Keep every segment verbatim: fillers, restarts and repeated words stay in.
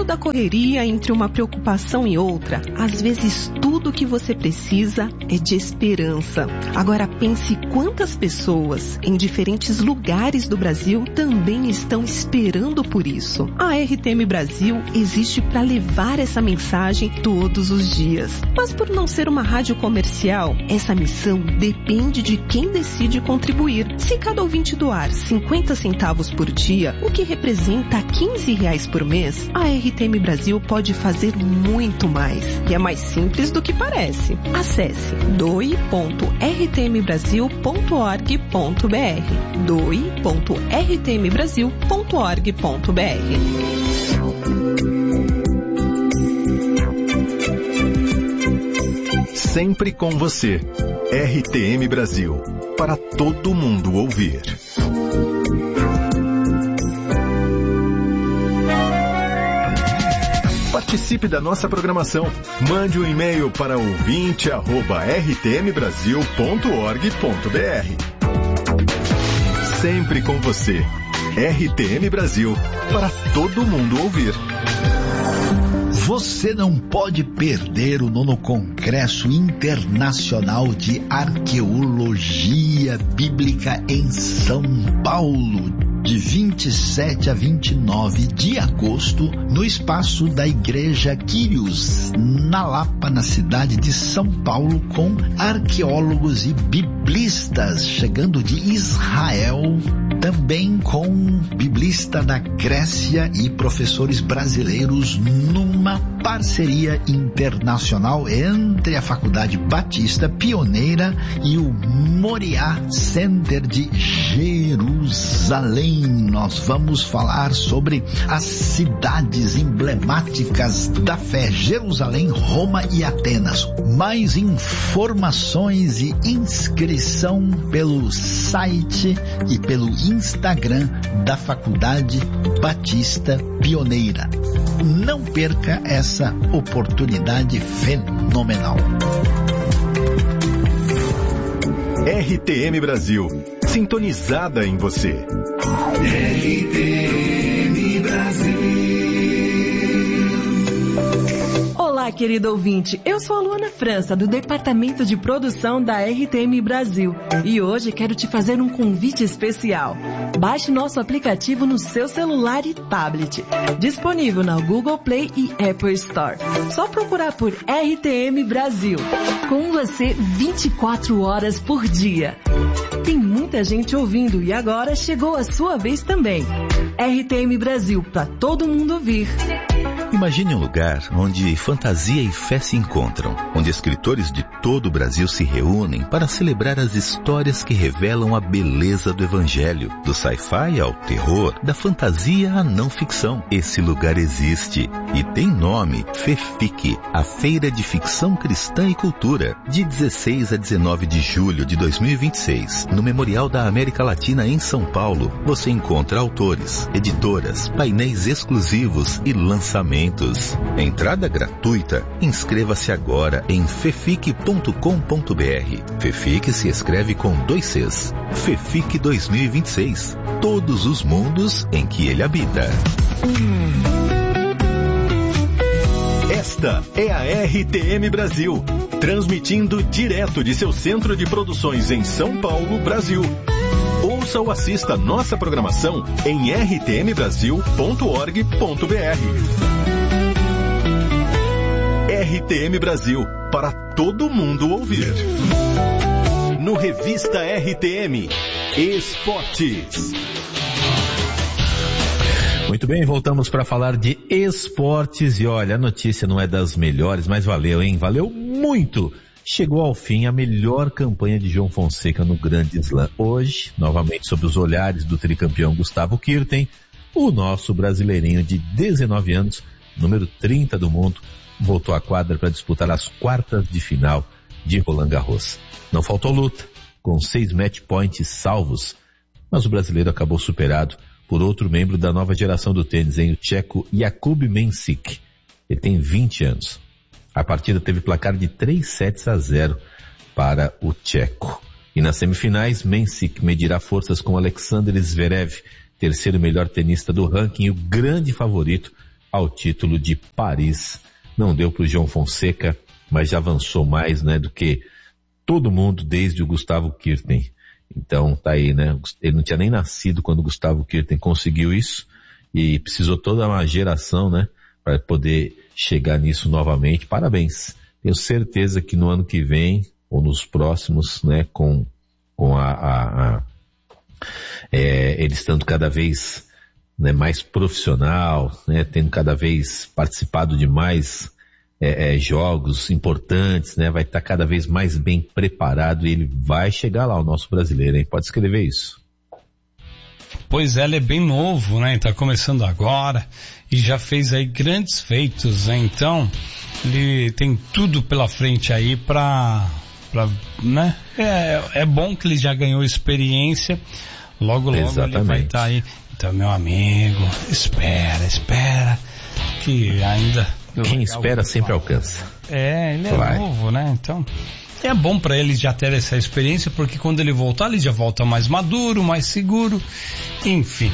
da correria, entre uma preocupação e outra, às vezes tudo que você precisa é de esperança. Agora pense quantas pessoas em diferentes lugares do Brasil também estão esperando por isso. A R T M Brasil existe para levar essa mensagem todos os dias. Mas por não ser uma rádio comercial, essa missão depende de quem decide contribuir. Se cada ouvinte doar cinquenta centavos por dia, o que representa quinze reais por mês, a R T M Brasil pode fazer muito mais. E é mais simples do que parece. Acesse doe ponto r t m brasil ponto org ponto b r doe ponto r t m brasil ponto org ponto b r. Sempre com você. R T M Brasil. Para todo mundo ouvir. Participe da nossa programação. Mande um e-mail para ouvinte arroba r t m brasil ponto org ponto b r. Sempre com você. R T M Brasil. Para todo mundo ouvir. Você não pode perder o nono Congresso Internacional de Arqueologia Bíblica em São Paulo, de vinte e sete a vinte e nove de agosto, no espaço da Igreja Quírios, na Lapa, na cidade de São Paulo, com arqueólogos e biblistas chegando de Israel, também com biblista da Grécia e professores brasileiros, numa parceria internacional entre a Faculdade Batista Pioneira e o Moriá Center de Jerusalém. Nós vamos falar sobre as cidades emblemáticas da fé: Jerusalém, Roma e Atenas. Mais informações e inscrição pelo site e pelo Instagram da Faculdade Batista Pioneira. Não perca essa oportunidade fenomenal. R T M Brasil, sintonizada em você. R T M Brasil. Olá, querido ouvinte. Eu sou a Luana França, do Departamento de Produção da R T M Brasil. E hoje quero te fazer um convite especial. Baixe nosso aplicativo no seu celular e tablet. Disponível na Google Play e Apple Store. Só procurar por R T M Brasil. Com você vinte e quatro horas por dia. Tem muita gente ouvindo e agora chegou a sua vez também. R T M Brasil, para todo mundo ouvir. Imagine um lugar onde fantasia e fé se encontram, onde escritores de todo o Brasil se reúnem para celebrar as histórias que revelam a beleza do Evangelho, do sci-fi ao terror, da fantasia à não ficção. Esse lugar existe e tem nome: FEFIC, a Feira de Ficção Cristã e Cultura, de dezesseis a dezenove de julho de dois mil e vinte e seis, no Memorial da América Latina em São Paulo. Você encontra autores, editoras, painéis exclusivos e lançamentos. Entrada gratuita. Inscreva-se agora em fefic ponto com ponto b r. FEFIC se escreve com dois Cs. FEFIC dois mil e vinte e seis. Todos os mundos em que ele habita. Esta é a R T M Brasil, transmitindo direto de seu centro de produções em São Paulo, Brasil. Ouça ou assista nossa programação em r t m brasil ponto org ponto b r. R T M Brasil, para todo mundo ouvir. No Revista R T M, Esportes. Muito bem, voltamos para falar de esportes. E olha, a notícia não é das melhores, mas valeu, hein? Valeu muito! Chegou ao fim a melhor campanha de João Fonseca no Grande Slam. Hoje, novamente sob os olhares do tricampeão Gustavo Kuerten, o nosso brasileirinho de dezenove anos, número trinta do mundo, voltou à quadra para disputar as quartas de final de Roland Garros. Não faltou luta, com seis match points salvos, mas o brasileiro acabou superado por outro membro da nova geração do tênis, hein? O tcheco Jakub Mensik. Ele tem vinte anos. A partida teve placar de três sets a zero para o tcheco. E nas semifinais, Mensik medirá forças com Alexander Zverev, terceiro melhor tenista do ranking e o grande favorito ao título de Paris. Não deu para o João Fonseca, mas já avançou mais, né, do que todo mundo desde o Gustavo Kuerten. Então tá aí, né? Ele não tinha nem nascido quando o Gustavo Kuerten conseguiu isso e precisou toda uma geração, né, para poder chegar nisso novamente. Parabéns. Tenho certeza que no ano que vem ou nos próximos, né, com com a, a, a é, ele estando cada vez, né, mais profissional, né, tendo cada vez participado de mais é, é, jogos importantes, né, vai estar cada vez mais bem preparado e ele vai chegar lá, o nosso brasileiro, hein? Pode escrever isso. Pois é, ele é bem novo, né, tá começando agora e já fez aí grandes feitos, né? Então ele tem tudo pela frente aí pra, pra né, é, é bom que ele já ganhou experiência, logo logo Exatamente. Ele vai estar aí. Então, meu amigo, espera, espera, que ainda... Quem espera sempre alcança. É, ele é vai. novo, né? Então, é bom pra ele já ter essa experiência, porque quando ele voltar, ele já volta mais maduro, mais seguro, enfim.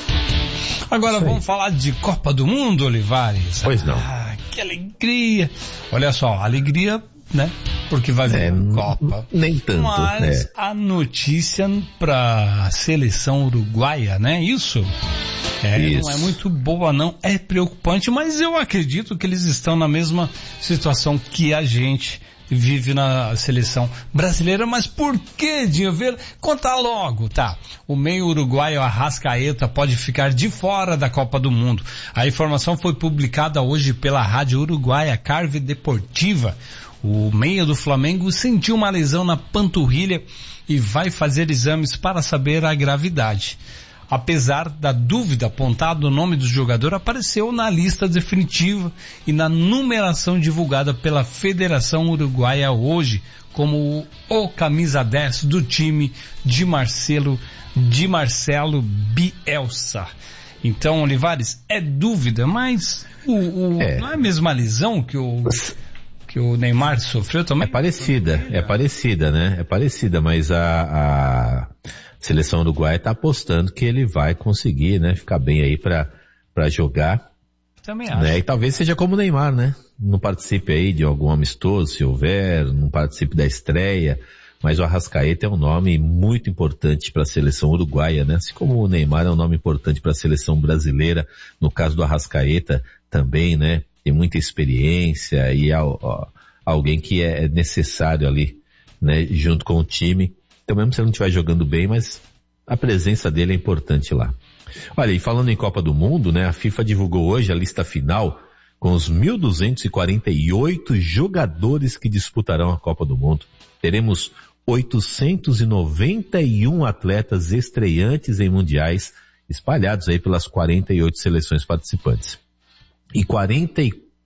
Agora vamos falar de Copa do Mundo, Olivares. Pois não. Ah, que alegria. Olha só, alegria, né? Porque vai vir é, a Copa. Nem tanto. Mas é. a notícia pra seleção uruguaia, né? Isso? É, Isso. Não é muito boa não, é preocupante, mas eu acredito que eles estão na mesma situação que a gente vive na seleção brasileira. Mas por que, Dinho? Conta logo, tá? O meio uruguaio Arrascaeta pode ficar de fora da Copa do Mundo. A informação foi publicada hoje pela rádio uruguaia Carve Deportiva. O meia do Flamengo sentiu uma lesão na panturrilha e vai fazer exames para saber a gravidade. Apesar da dúvida apontada, o nome do jogador apareceu na lista definitiva e na numeração divulgada pela Federação Uruguaia hoje como o camisa dez do time de Marcelo, de Marcelo Bielsa. Então, Olivares, é dúvida, mas o, o, é. não é a mesma lesão que o... que o Neymar sofreu também? É parecida, é parecida, né? É parecida, mas a, a seleção uruguaia está apostando que ele vai conseguir, né? Ficar bem aí para para jogar. Também acho. Né? E talvez seja como o Neymar, né? Não participe aí de algum amistoso, se houver, não participe da estreia, mas o Arrascaeta é um nome muito importante para a seleção uruguaia, né? Assim como o Neymar é um nome importante para a seleção brasileira, no caso do Arrascaeta também, né? Tem muita experiência e é ó, alguém que é necessário ali, né, junto com o time. Então mesmo se ele não estiver jogando bem, mas a presença dele é importante lá. Olha, e falando em Copa do Mundo, né, a FIFA divulgou hoje a lista final com os mil duzentos e quarenta e oito jogadores que disputarão a Copa do Mundo. Teremos oitocentos e noventa e um atletas estreantes em mundiais espalhados aí pelas quarenta e oito seleções participantes. E, quarenta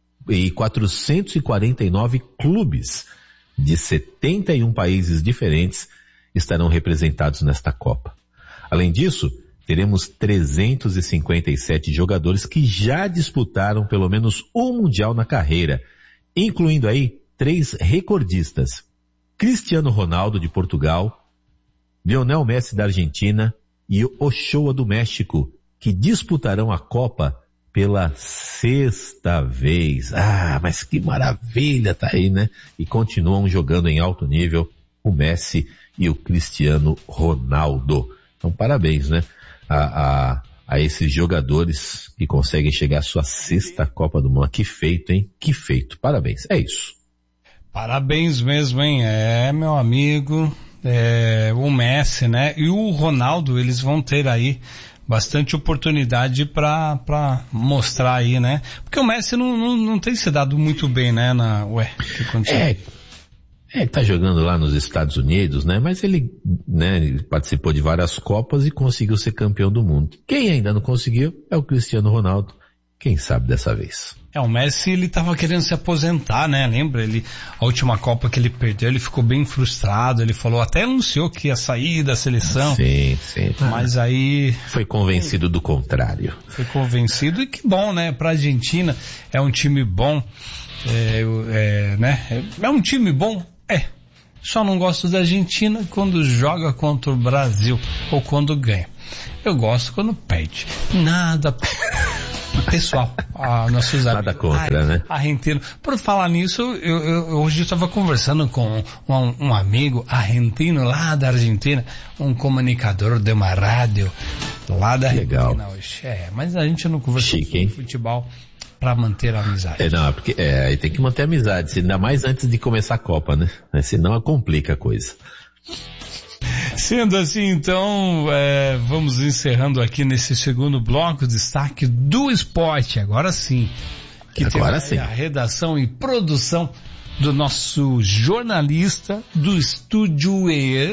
e quatrocentos e quarenta e nove clubes de setenta e um países diferentes estarão representados nesta Copa. Além disso, teremos trezentos e cinquenta e sete jogadores que já disputaram pelo menos um Mundial na carreira, incluindo aí três recordistas: Cristiano Ronaldo de Portugal, Lionel Messi da Argentina e Ochoa do México, que disputarão a Copa pela sexta vez. Ah, mas que maravilha, tá aí, né? E continuam jogando em alto nível o Messi e o Cristiano Ronaldo. Então, parabéns, né? A, a, a esses jogadores que conseguem chegar à sua sexta Copa do Mundo. Que feito, hein? Que feito. Parabéns. É isso. Parabéns mesmo, hein? É, meu amigo, é, o Messi, né? E o Ronaldo, eles vão ter aí bastante oportunidade pra, pra mostrar aí, né? Porque o Messi não, não, não tem se dado muito bem, né? Na, ué, que aconteceu? É, é, tá jogando lá nos Estados Unidos, né? Mas ele, né, participou de várias Copas e conseguiu ser campeão do mundo. Quem ainda não conseguiu é o Cristiano Ronaldo. Quem sabe dessa vez? É, o Messi, ele tava querendo se aposentar, né? Lembra? Ele, a última Copa que ele perdeu, ele ficou bem frustrado, ele falou, até anunciou que ia sair da seleção. Sim, sim. Mas aí... Foi convencido do contrário. Foi convencido, e que bom, né? Pra Argentina, é um time bom, é, é, né? É um time bom, é. Só não gosto da Argentina quando joga contra o Brasil, ou quando ganha. Eu gosto quando perde. Nada... pessoal, a nossos amigos. Nada contra, né? Argentino. Por falar nisso, eu, eu, hoje eu estava conversando com um, um amigo argentino lá da Argentina, um comunicador de uma rádio lá da Legal. Argentina hoje. É, mas a gente não conversa sobre futebol para manter a amizade. É, não, porque é, aí tem que manter a amizade, ainda mais antes de começar a Copa, né? Senão complica a coisa. Sendo assim, então, é, vamos encerrando aqui nesse segundo bloco, destaque do esporte, agora sim. Que agora tem sim. A redação e produção do nosso jornalista do Estúdio E,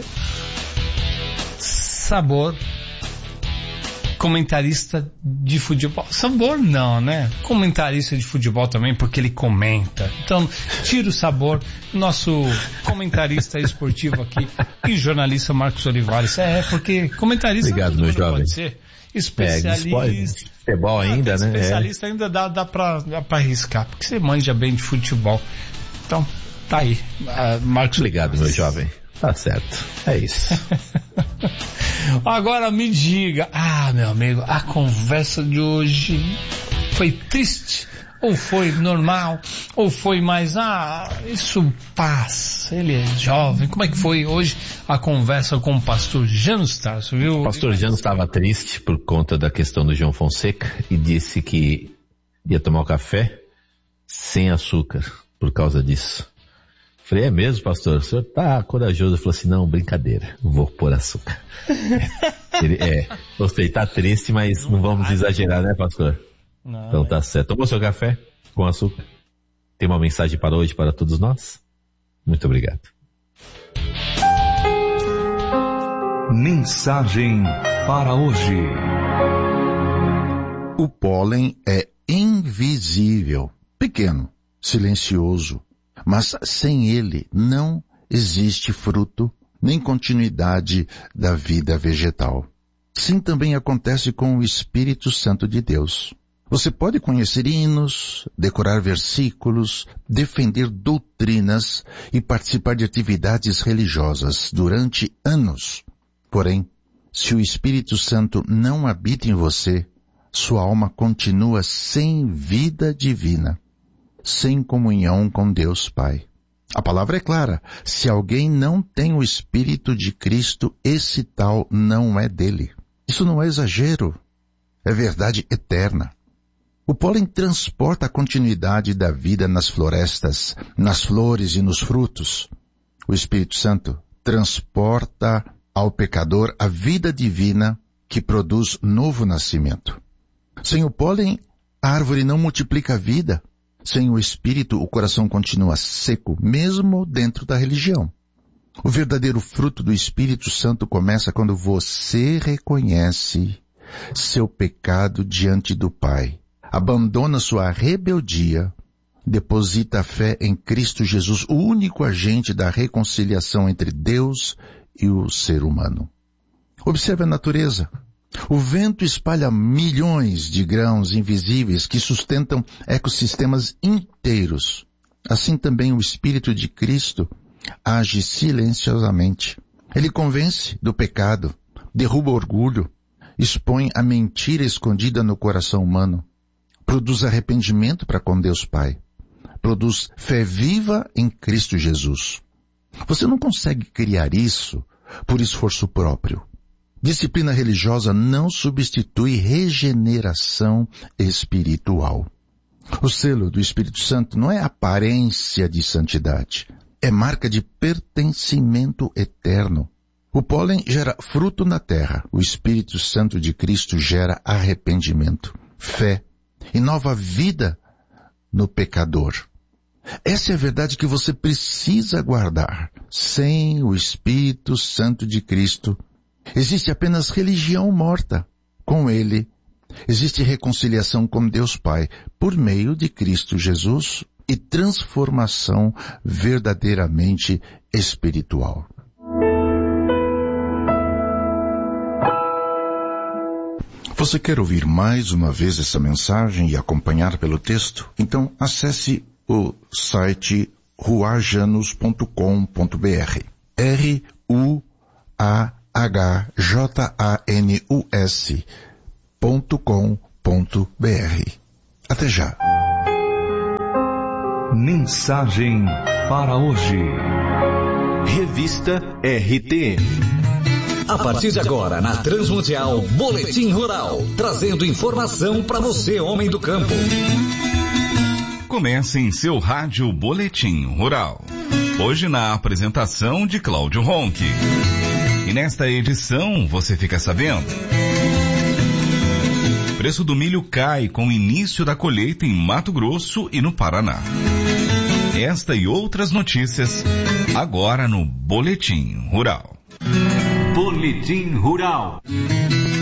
Sabor, comentarista de futebol. Sabor não, né? Comentarista de futebol também, porque ele comenta. Então, tira o sabor. Nosso comentarista esportivo aqui e jornalista Marcos Olivares. É, porque comentarista Obrigado, meu jovem. Pode ser. Especialista. É, futebol ainda, ah, né? Especialista é. ainda dá, dá, pra, dá pra arriscar, porque você manja bem de futebol. Então, tá aí. Uh, Marcos Obrigado, meu jovem. Tá certo. É isso. Agora me diga, ah, meu amigo, a conversa de hoje foi triste? Ou foi normal? Ou foi mais, ah, isso passa, ele é jovem. Como é que foi hoje a conversa com o pastor Janus Tarso, viu? O pastor Janus estava triste por conta da questão do João Fonseca e disse que ia tomar o café sem açúcar por causa disso. Falei, é mesmo, pastor? O senhor tá corajoso. Ele falou assim, não, brincadeira, vou pôr açúcar. Ele, é, gostei, tá triste, mas não vamos exagerar, né, pastor? Não, então tá certo. Tomou seu café com açúcar? Tem uma mensagem para hoje para todos nós? Muito obrigado. Mensagem para hoje. O pólen é invisível, pequeno, silencioso, mas sem ele não existe fruto nem continuidade da vida vegetal. Sim, também acontece com o Espírito Santo de Deus. Você pode conhecer hinos, decorar versículos, defender doutrinas e participar de atividades religiosas durante anos. Porém, se o Espírito Santo não habita em você, sua alma continua sem vida divina, sem comunhão com Deus Pai. A palavra é clara, se alguém não tem o Espírito de Cristo, esse tal não é dele. Isso não é exagero, é verdade eterna. O pólen transporta a continuidade da vida nas florestas, nas flores e nos frutos. O Espírito Santo transporta ao pecador a vida divina que produz novo nascimento. Sem o pólen, a árvore não multiplica a vida. Sem o Espírito, o coração continua seco, mesmo dentro da religião. O verdadeiro fruto do Espírito Santo começa quando você reconhece seu pecado diante do Pai, abandona sua rebeldia, deposita a fé em Cristo Jesus, o único agente da reconciliação entre Deus e o ser humano. Observe a natureza. O vento espalha milhões de grãos invisíveis que sustentam ecossistemas inteiros. Assim também o Espírito de Cristo age silenciosamente. Ele convence do pecado, derruba o orgulho, expõe a mentira escondida no coração humano, produz arrependimento para com Deus Pai, produz fé viva em Cristo Jesus. Você não consegue criar isso por esforço próprio. Disciplina religiosa não substitui regeneração espiritual. O selo do Espírito Santo não é aparência de santidade, é marca de pertencimento eterno. O pólen gera fruto na terra, o Espírito Santo de Cristo gera arrependimento, fé e nova vida no pecador. Essa é a verdade que você precisa guardar. Sem o Espírito Santo de Cristo, existe apenas religião morta. Com ele, existe reconciliação com Deus Pai por meio de Cristo Jesus e transformação verdadeiramente espiritual. Você quer ouvir mais uma vez essa mensagem e acompanhar pelo texto? Então acesse o site ruajanus ponto com ponto b r. R U A H J A N U S ponto com ponto b r. Até já. Mensagem para hoje. Revista R T M. A partir de agora, na Transmundial, Boletim Rural, trazendo informação para você, homem do campo. Comece em seu rádio Boletim Rural. Hoje na apresentação de Cláudio Ronque. E nesta edição, você fica sabendo: preço do milho cai com o início da colheita em Mato Grosso e no Paraná. Esta e outras notícias, agora no Boletim Rural. Boletim Rural.